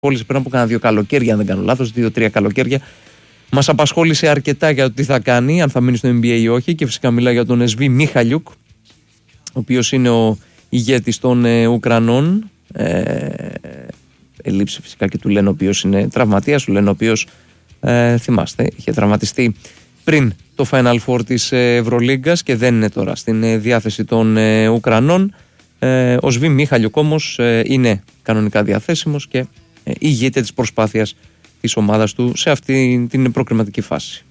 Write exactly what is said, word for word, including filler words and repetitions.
απασχόλησε πριν από κάνα δύο καλοκαίρια, αν δεν κάνω λάθος, δύο-τρία καλοκαίρια. Μας απασχόλησε αρκετά για το τι θα κάνει, αν θα μείνει στο N B A ή όχι. Και φυσικά μιλάω για τον Σβί Μίχαλιουκ, ο οποίος είναι ο ηγέτης των ε, Ουκρανών. Ε, ελείψε φυσικά και του λένε ο οποίος είναι τραυματίας, του λένε ο οποίος ε, θυμάστε, είχε τραυματιστεί πριν το Final Four της Ευρωλίγκας και δεν είναι τώρα στην ε, διάθεση των ε, Ουκρανών. Ε, ο Σβί Μίχαλιουκ όμως ε, είναι κανονικά διαθέσιμος και ε, ηγείται της προσπάθειας της ομάδας του σε αυτή την προκριματική φάση.